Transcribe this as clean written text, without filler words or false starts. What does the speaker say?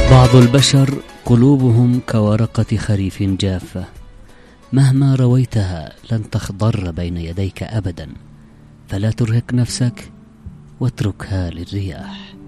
بعض البشر قلوبهم كورقة خريف جافة، مهما رويتها لن تخضر بين يديك أبدا، فلا ترهق نفسك واتركها للرياح.